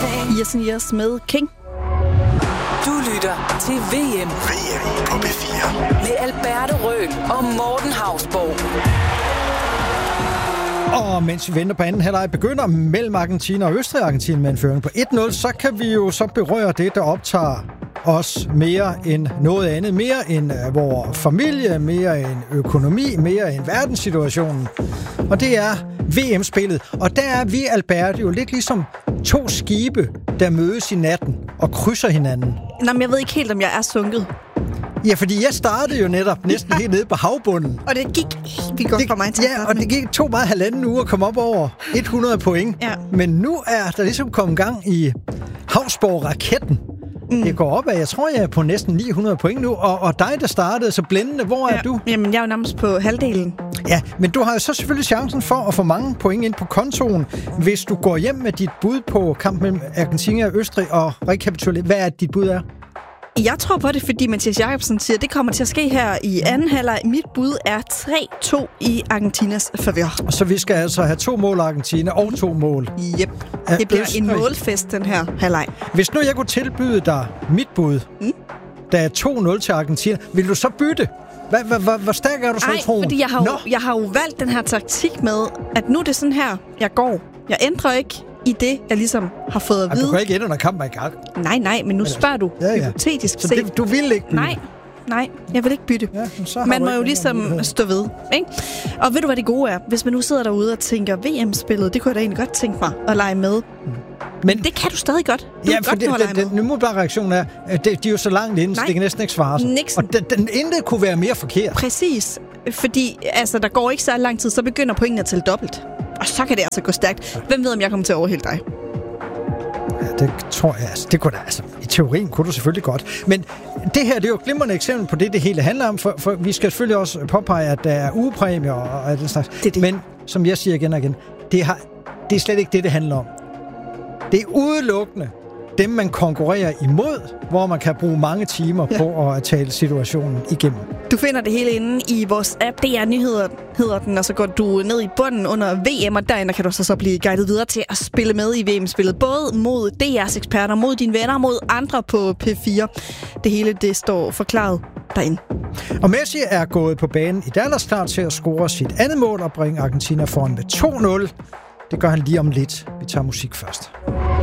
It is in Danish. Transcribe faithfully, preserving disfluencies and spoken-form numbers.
Years and Years med King. Du lytter til V M. V M på P fire. Med Alberte Røhl og Morten Hausborg. Og mens vi venter på anden halvleg begynder mellem Argentina og Østrig, Argentina med en føring på et nul, så kan vi jo så berøre det, der optager os mere end noget andet. Mere end uh, vores familie, mere end økonomi, mere end verdenssituationen. Og det er V M-spillet. Og der er vi, Albert, jo lidt ligesom to skibe, der mødes i natten og krydser hinanden. Nå, men jeg ved ikke helt, om jeg er sunket. Ja, fordi jeg startede jo netop næsten ja. helt nede på havbunden. Og det gik helt vildt godt det, for mig. Til ja, og det gik to meget halvanden uge at komme op over hundrede point. Ja. Men nu er der ligesom kommet gang i Hausborg-raketten. Mm. Det går op af, jeg tror, jeg er på næsten ni hundrede point nu. Og, og dig, der startede så blændende, hvor ja. er du? Jamen, jeg er jo nærmest på halvdelen. Ja, men du har jo så selvfølgelig chancen for at få mange point ind på kontoen, hvis du går hjem med dit bud på kampen mellem Argentina og Østrig og rekapitulerer. Hvad er dit bud er? Jeg tror på det, fordi Mathias Jacobsen siger, at det kommer til at ske her i anden halvleg. Mit bud er tre to i Argentinas favør. Så vi skal altså have to mål af Argentina og to mål. Yep. Det bliver Østrig. En målfest, den her halvleg. Hvis nu jeg kunne tilbyde dig mit bud, mm. der er to nul til Argentina, vil du så bytte? Hvor stærk er du så i troen? Nej, fordi jeg har, jo, jeg har jo valgt den her taktik med, at nu er det sådan her, jeg går. Jeg ændrer ikke i det, jeg ligesom har fået at vide. Du kan ikke ændre, når kampen er i gang. Nej, nej, men nu spørger du ja, ja. hypotetisk så det, du vil ikke bytte? Nej, nej, jeg vil ikke bytte. Ja, man må jo ligesom stå ved, ikke? Og ved du, hvad det gode er? Hvis man nu sidder derude og tænker, V M-spillet, det kunne jeg da egentlig godt tænke mig at lege med. Mm. Men det kan du stadig godt. Du ja, for godt det, det, det, nu må bare reaktionen er, at det, de er jo så langt inde, så det kan næsten ikke svare sig. Nixon. Og den, den intet kunne være mere forkert. Præcis. Fordi altså, der går ikke så lang tid, så begynder pointene at tælle dobbelt. Og så kan det altså gå stærkt. Hvem ved, om jeg kommer til at overhælde dig? Ja, det tror jeg. Altså, det kunne da, altså, i teorien kunne du selvfølgelig godt. Men det her, det er jo et glimrende eksempel på det, det hele handler om. For, for vi skal selvfølgelig også påpege, at der er ugepræmier og, og den slags. Det det. Men som jeg siger igen og igen, det, har, det er slet ikke det, det handler om. Det er udelukkende dem, man konkurrerer imod, hvor man kan bruge mange timer ja. på at tale situationen igennem. Du finder det hele inde i vores app, D R Nyheder hedder den, og så går du ned i bunden under V M, og derinde kan du så, så blive guidet videre til at spille med i V M-spillet, både mod D R's eksperter, mod dine venner, mod andre på P fire. Det hele, det står forklaret derinde. Og Messi er gået på banen i Dallas klar til at score sit andet mål og bringe Argentina foran med to nul. Det gør han lige om lidt. Vi tager musik først.